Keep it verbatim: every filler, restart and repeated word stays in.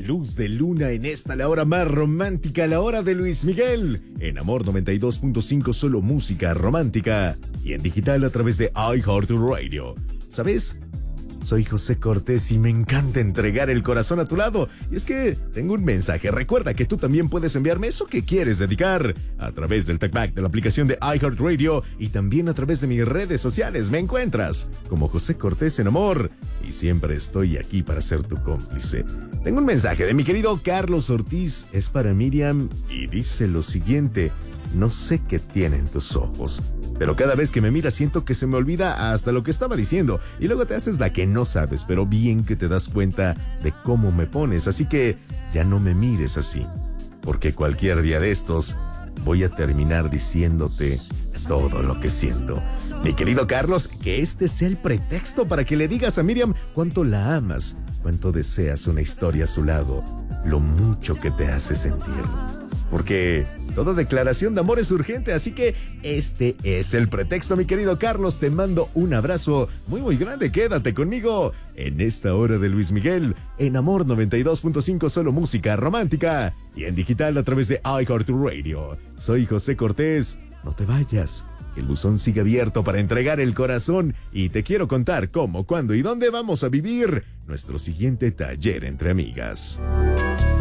Luz de luna en esta, la hora más romántica, la hora de Luis Miguel. En Amor noventa y dos punto cinco, solo música romántica. Y en digital a través de iHeartRadio. ¿Sabes? Soy José Cortés y me encanta entregar el corazón a tu lado. Y es que tengo un mensaje. Recuerda que tú también puedes enviarme eso que quieres dedicar a través del TalkBack de la aplicación de iHeartRadio y también a través de mis redes sociales. Me encuentras como José Cortés en Amor y siempre estoy aquí para ser tu cómplice. Tengo un mensaje de mi querido Carlos Ortiz. Es para Miriam y dice lo siguiente: no sé qué tienen tus ojos, pero cada vez que me miras siento que se me olvida hasta lo que estaba diciendo y luego te haces la que no sabes, pero bien que te das cuenta de cómo me pones, así que ya no me mires así, porque cualquier día de estos voy a terminar diciéndote todo lo que siento. Mi querido Carlos, que este sea el pretexto para que le digas a Miriam cuánto la amas, cuánto deseas una historia a su lado, lo mucho que te hace sentir. Porque toda declaración de amor es urgente, así que este es el pretexto, mi querido Carlos. Te mando un abrazo muy muy grande. Quédate conmigo en esta hora de Luis Miguel, en Amor noventa y dos punto cinco, solo música romántica, y en digital a través de iHeartRadio. Soy José Cortés. No te vayas, el buzón sigue abierto para entregar el corazón y te quiero contar cómo, cuándo y dónde vamos a vivir nuestro siguiente taller entre amigas.